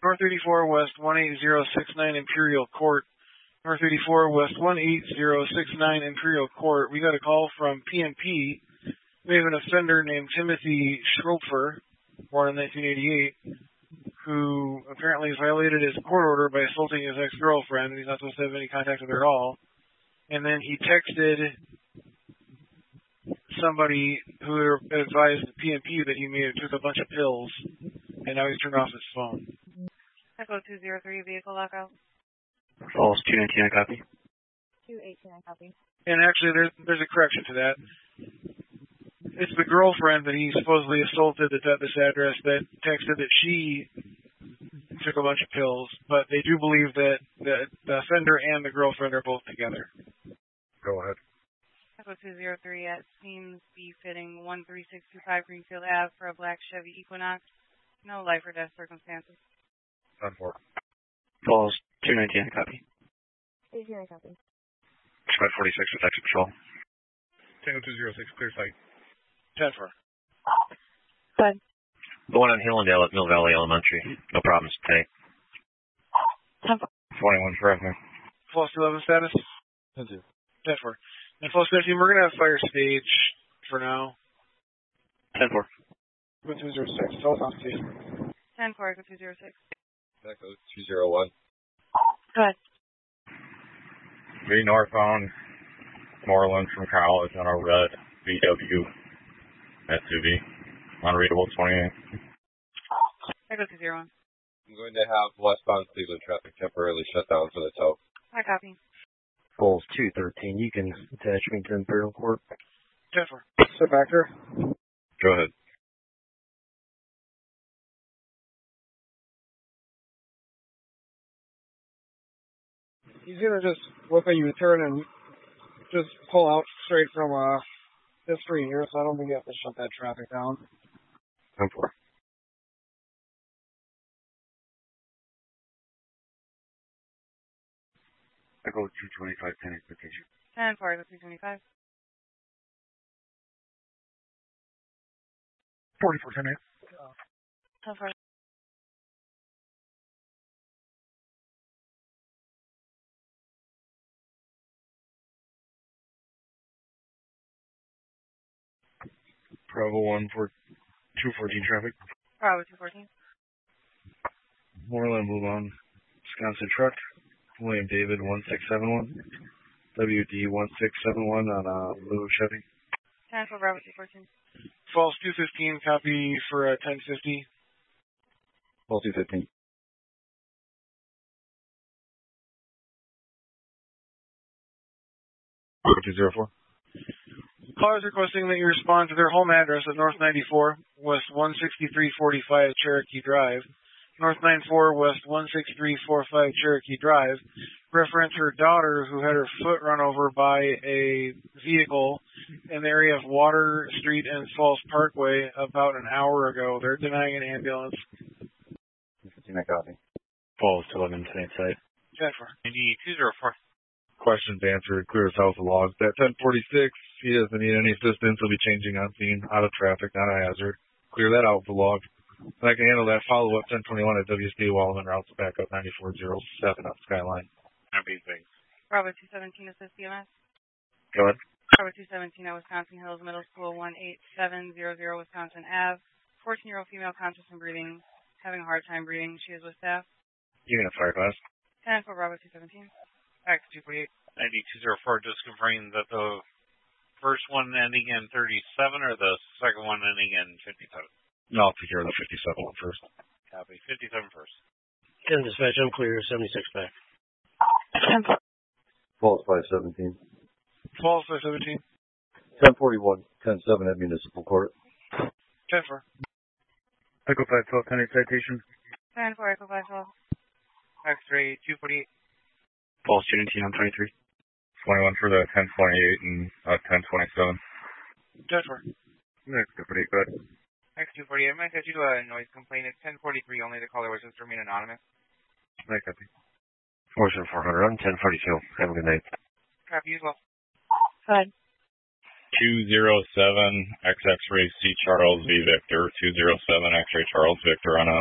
North 84 West 18069 Imperial Court. North 84 West 18069 Imperial Court. We got a call from PNP. We have an offender named Timothy Schroepfer, born in 1988, who apparently violated his court order by assaulting his ex-girlfriend. He's not supposed to have any contact with her at all. And then he texted somebody who advised the PNP that he may have took a bunch of pills, and now he's turned off his phone. Echo 203, vehicle lockout. False 219, I copy. 218, I copy. And actually, there's a correction to that. It's the girlfriend that he supposedly assaulted that's at this address that texted that she took a bunch of pills, but they do believe that the offender and the girlfriend are both together. Go ahead. Echo 203 at Seams befitting 13625 Greenfield Ave for a black Chevy Equinox. No life or death circumstances. 10-4. False 219, I copy. 18, I copy. Squad 46 with exit patrol. Tango 206, clear sight. 10-4. Go ahead. The one on Hillendale at Mill Valley Elementary. No problems today. 10-4. 21 traffic. False 11 status? 10-2. 10-4. And false 15, we're going to have fire stage for now. 10-4. Echo 206, telephone station. 10-4, Echo 206. Echo 201. Go ahead. V northbound, Moreland from college on a red VW SUV. Unreadable 28. Echo 201. I'm going to have westbound Cleveland traffic temporarily shut down for the tow. I copy. False 213, you can attach me to Imperial Court. 10-4. Step back here. Go ahead. He's going to just look at you turn and just pull out straight from this street here, so I don't think you have to shut that traffic down. 10-4. Echo 225, 10 expectation. 10-4, Echo 225. 44, 10 10-4. Bravo 1 for 214 traffic. Bravo 214. Moreland, move on. Wisconsin truck. William David 1671. WD 1671 on a blue Chevy. 10-4, Bravo 214. False 215, copy for 1050. False 215. Echo 204. Callers requesting that you respond to their home address at North 94 West 16345 Cherokee Drive. North 94 West 16345 Cherokee Drive. Reference her daughter who had her foot run over by a vehicle in the area of Water Street and Falls Parkway about an hour ago. They're denying an ambulance. 15, I copy. False 11, same site. 10-4. 204. Questions answered. Clear as house of logs. At 1046, he doesn't need any assistance. He'll be changing on scene, out of traffic, not a hazard. Clear that out with the log. And I can handle that follow-up 1021 at WSD Wallman routes back up 9407 up Skyline. Happy things. Bravo 217, assist BMS. Go ahead. Bravo 217 at Wisconsin Hills Middle School, 18700 Wisconsin Ave. 14-year-old female conscious and breathing, having a hard time breathing. She is with staff. You can have fire class. 10-4, Bravo 217. X248. 9204, just confirming that the first one ending in 37 or the second one ending in 57? No, I'll take care of the 57 one first. Copy. 57 first. 10 dispatch, I'm clear. 76 back. 10-4. False 517. False 517. 1041. 107 at Municipal Court. 10-4. Echo 512, 10 citation. 10-4, Echo 512. X-ray 248. False 219 on 23. 21 for the 1028 and 1027. 10-4. Next, 248, go ahead. X248, I'm going to catch you a noise complaint. It's 1043 only. The caller wishes to remain anonymous. Right, copy. Fortune 400 on 1042. Have a good night. Copy as well. Go ahead. 207 XX-ray C Charles V Victor. 207 X-ray Charles Victor on a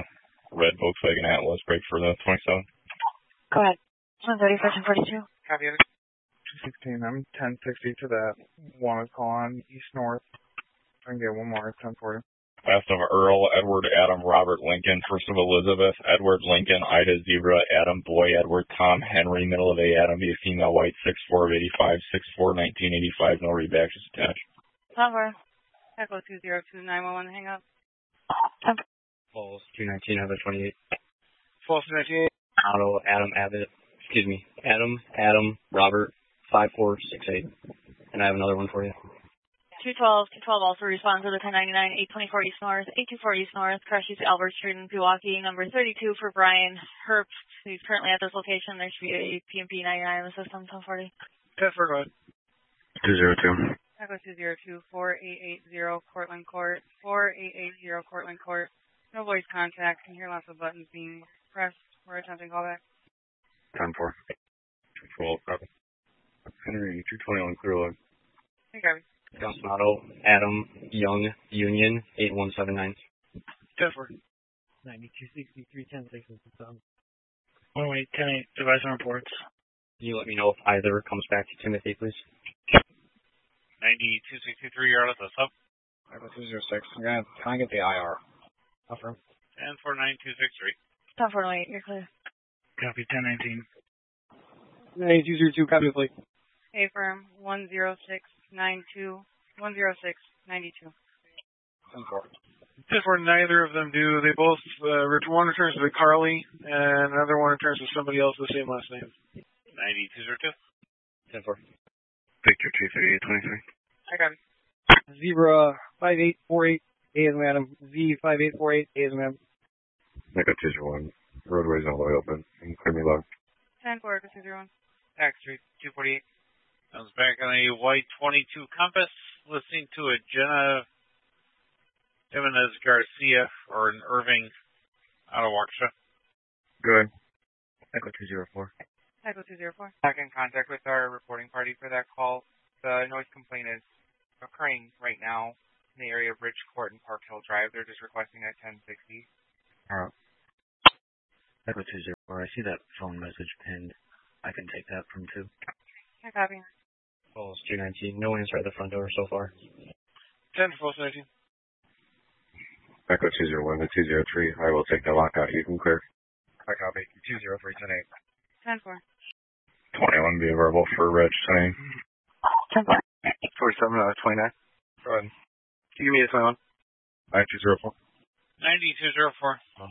red Volkswagen Atlas, break for the 27. Go ahead. 130 for 1042. Copy it. 216, I'm 1060 to that. One is calling east-north. I can get one more, 1040. Last of Earl, Edward, Adam, Robert, Lincoln. First of Elizabeth, Edward, Lincoln, Ida, Zebra, Adam, Boy, Edward, Tom, Henry, middle of A, Adam, B, female, white, 6'4" of 85, 6'4", 1985, no rebatches attached. Tower. Echo 202-911, hang up. Falls 219 out of 28. False 19. Auto, Adam, Robert, 5468. And I have another one for you. 212 also responds to the 1099, 824 East North, 824 East North, crash to Albert Street in Pewaukee, number 32 for Brian Herbst, who's currently at this location. There should be a PMP 99 in the system, 1040. 10-4, go ahead. 202. Echo 202-4880 Cortland Court, 4880 Cortland Court. No voice contact. Can hear lots of buttons being pressed. We're attempting callback. 10-4. 212, copy. Henry, 221, clear load. Hey, Gabby. Johnson Auto, Adam, Young, Union, 8179. 10-4. 9263, 10-6 is done. 108, 10-8, device and reports. Can you let me know if either comes back to Timothy, please? 9263, you're out of the sub. Echo 206, I'm going to try and get the IR. Affirm. 10-4-9263. 1048, you're clear. Copy 1019. 9202, copy the fleet. Affirm 10692, 10692. 10-4. 10-4, neither of them do. They both, one returns to Carly, and another one returns to somebody else with the same last name. 9202. 10-4. Victor 23823. I got it. Zebra 5848, A as in Adam. Z5848, A as in Adam. Echo 201. Roadways all the way open. And clear me log. 10-4, Echo 201. Tax Street 248. Comes back on a white 22 Compass, listening to a Jenna Jimenez Garcia or an Irving out of Waukesha. Good. Echo 204. Echo 204. Back in contact with our reporting party for that call. The noise complaint is occurring right now in the area of Bridgecourt and Park Hill Drive. They're just requesting a 1060. Alright. Echo 204. I see that phone message pinned. I can take that from 2. I copy. Falls 219. No answer at the front door so far. 10 for false 19. Echo 201 to 203. I will take the lockout. You can clear. I copy. 203, 10-8. 10-4. 21 be verbal for Reg 20. 10-4. 47 out of 29. Go ahead. Can you give me the 21? 9204. 9204.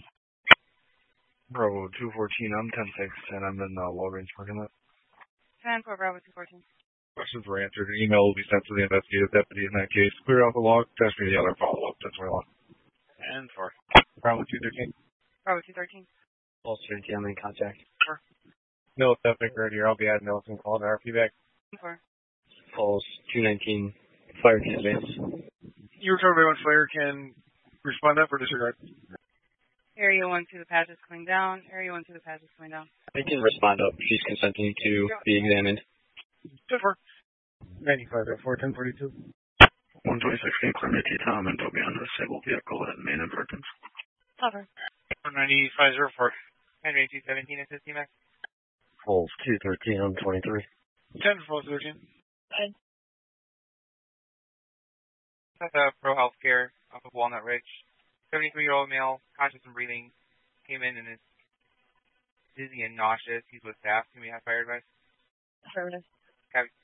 Bravo 214, I'm 10-6, and I'm in Walgreens parking lot. 10-4, Bravo 214. Questions were answered. An email will be sent to the investigative deputy in that case. Clear out the log. Test me the other follow-up. That's my log. 10-4. Bravo 213. Bravo 213. Falls 219. I'm in contact. No, traffic right here. I'll be adding notes and calling RP back. 10-4. Falls 219. Fire can advance. You were told everyone fire can respond up or disregard. Area 1 to the patch is coming down. Area 1 to the patch is coming down. I can respond up. She's consenting to be examined. 10-4. 95 4, 1042. 126 Clement T. Tom and Toby on the disabled vehicle at main emergence. Cover. 9504. Henry 217 assist Max. Falls 213. I'm 23. 10 for false 13. That's a Pro Healthcare off of Walnut Ridge. 73-year-old male, conscious and breathing, came in and is dizzy and nauseous. He's with staff. Can we have fire advice? Affirmative. Copy.